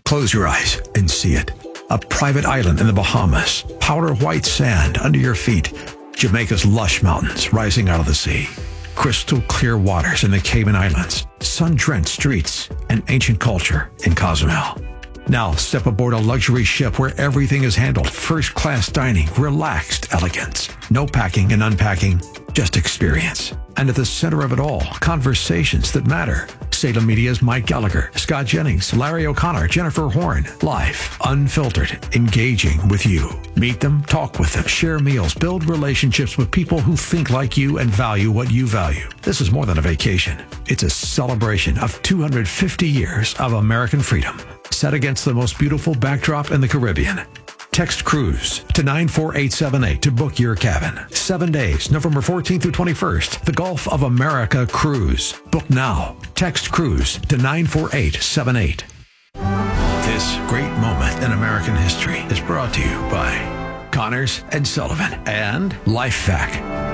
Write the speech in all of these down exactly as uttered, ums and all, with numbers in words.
Close your eyes and see it. A private island in the Bahamas, powder white sand under your feet, Jamaica's lush mountains rising out of the sea, crystal clear waters in the Cayman Islands, sun-drenched streets, and ancient culture in Cozumel. Now step aboard a luxury ship where everything is handled first-class dining, relaxed elegance. No packing and unpacking, just experience. And at the center of it all, conversations that matter. Salem Media's Mike Gallagher, Scott Jennings, Larry O'Connor, Jennifer Horn. Live, unfiltered, engaging with you. Meet them, talk with them, share meals, build relationships with people who think like you and value what you value. This is more than a vacation. It's a celebration of two hundred fifty years of American freedom, set against the most beautiful backdrop in the Caribbean. Text cruise to nine four eight seven eight to book your cabin. Seven days, November fourteenth through twenty-first. The Gulf of America Cruise. Book now. Text cruise to nine four eight seven eight. This great moment in American history is brought to you by Connors and Sullivan and LifeVac.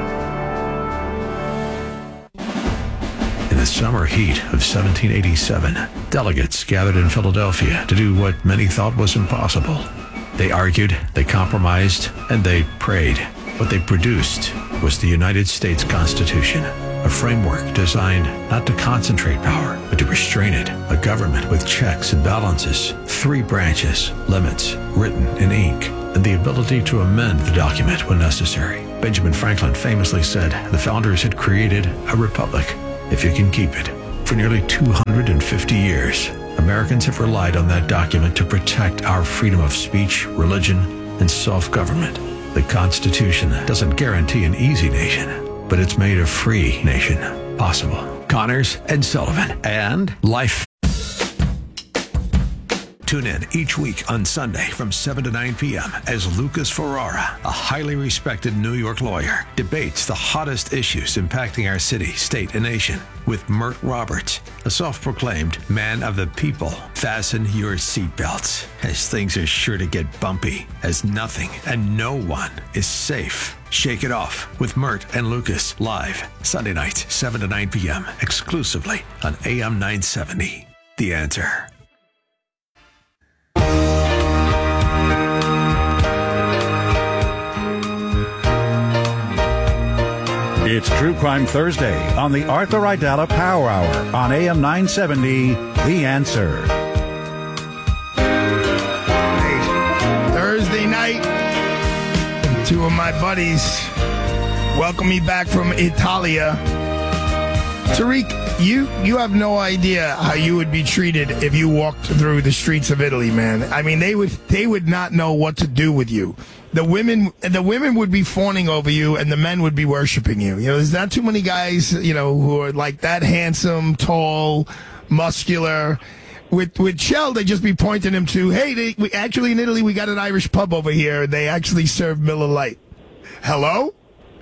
In the summer heat of seventeen eighty-seven, delegates gathered in Philadelphia to do what many thought was impossible. They argued, they compromised, and they prayed. What they produced was the United States Constitution, a framework designed not to concentrate power, but to restrain it. A government with checks and balances, three branches, limits, written in ink, and the ability to amend the document when necessary. Benjamin Franklin famously said the founders had created a republic, if you can keep it. For nearly two hundred fifty years, Americans have relied on that document to protect our freedom of speech, religion, and self-government. The Constitution doesn't guarantee an easy nation, but it's made a free nation possible. Connors and Sullivan and Life. Tune in each week on Sunday from seven to nine p.m. as Lucas Ferrara, a highly respected New York lawyer, debates the hottest issues impacting our city, state, and nation with Mert Roberts, a self-proclaimed man of the people. Fasten your seatbelts, as things are sure to get bumpy, as nothing and no one is safe. Shake it off with Mert and Lucas live Sunday nights, seven to nine p.m. exclusively on A M nine seventy. The Answer. It's True Crime Thursday on the Arthur Aidala Power Hour on A M nine seventy, The Answer. Hey, Thursday night, two of my buddies welcome me back from Italia. Tariq, you you have no idea how you would be treated if you walked through the streets of Italy, man. I mean, they would they would not know what to do with you. The women the women would be fawning over you, and the men would be worshiping you. You know, there's not too many guys, you know, who are like that handsome, tall, muscular. With with Shell, they just be pointing him to, hey, they, we actually in Italy we got an Irish pub over here. They actually serve Miller Lite. Hello?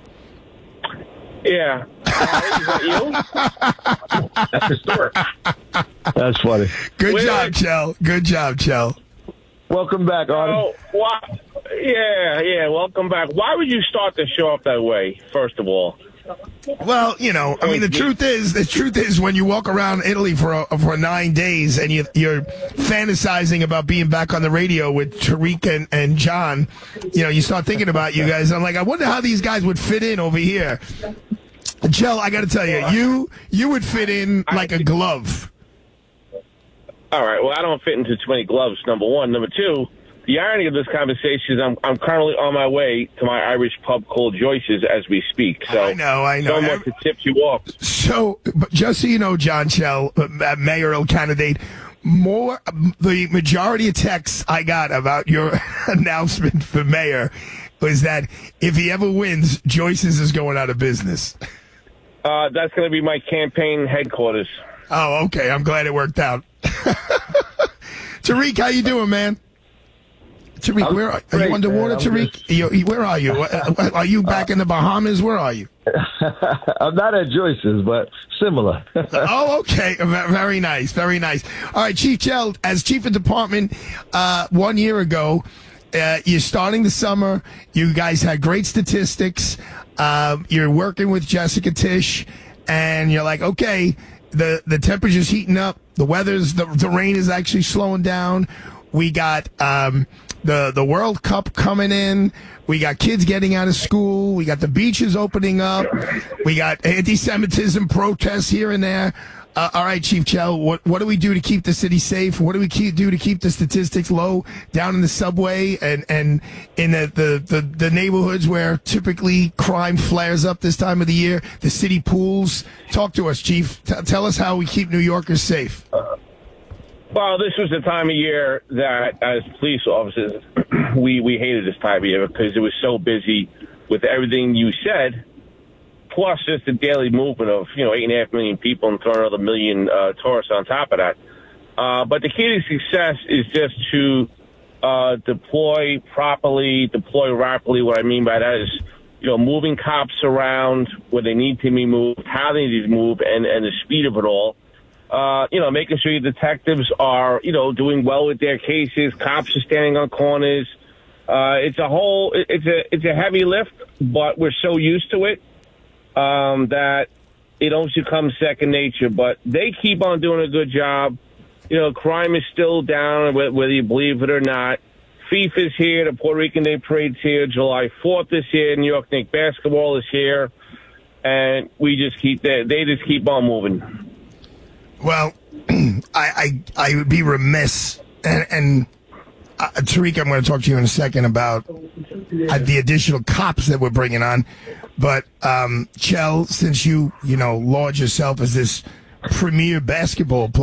Yeah. Uh, is that you? That's historic. That's funny. Good Wait, job, wait. Chell. Good job, Chell. Welcome back, Artie. Oh, why? Yeah, yeah. Welcome back. Why would you start the show off that way? First of all, Well, you know, I mean, the truth is, the truth is, when you walk around Italy for a, for nine days and you, you're fantasizing about being back on the radio with Tariq and, and John, you know, you start thinking about you guys. I'm like, I wonder how these guys would fit in over here. Chell, I got to tell you, you you would fit in like a glove. all right. Well, I don't fit into too many gloves. Number one. Number two. The irony of this conversation is I'm I'm currently on my way to my Irish pub called Joyce's as we speak. So I know, I know. So much to tip you off. So, but just so you know, John Chell, uh, mayoral candidate, more the majority of texts I got about your announcement for mayor was that if he ever wins, Joyce's is going out of business. Uh, that's going to be my campaign headquarters. Oh, okay. I'm glad it worked out. Tariq, how you doing, man? Tariq, I'm where are, are great, you underwater, man. I'm Tariq? just- You, you- where are you? Uh, Are you back in the Bahamas? Where are you? I'm not at Joyce's, but similar. Oh, okay. V- Very nice. Very nice. All right, Chief Chell, as chief of department uh, one year ago, uh, you're starting the summer. You guys had great statistics. Um, you're working with Jessica Tisch, and you're like, okay, the the temperature's heating up. The weather's the the rain is actually slowing down. We got um, the the World Cup coming in. We got kids getting out of school. We got the beaches opening up. We got anti-Semitism protests here and there. Uh, all right, Chief Chell, what what do we do to keep the city safe? What do we keep, do to keep the statistics low down in the subway and, and in the, the, the, the neighborhoods where typically crime flares up this time of the year, the city pools? Talk to us, Chief. T- tell us how we keep New Yorkers safe. Well, this was the time of year that, as police officers, we, we hated this time of year because it was so busy with everything you said, plus just the daily movement of, you know, eight and a half million people and throwing another million uh, tourists on top of that. Uh, but the key to success is just to uh, deploy properly, deploy rapidly. What I mean by that is, you know, moving cops around where they need to be moved, how they need to move, and, and the speed of it all. Uh, you know, making sure your detectives are, you know, doing well with their cases. Cops are standing on corners. Uh, it's a whole, it's a, it's a heavy lift, but we're so used to it um, that it almost becomes second nature. But they keep on doing a good job. You know, crime is still down, whether you believe it or not. FIFA's here. The Puerto Rican Day Parade's here. July fourth is here. New York Knicks basketball is here. And we just keep, they, they just keep on moving. Well, I, I I would be remiss, and, and uh, Tariq, I'm going to talk to you in a second about uh, the additional cops that we're bringing on. But, um, Chell, since you, you know, laud yourself as this premier basketball player,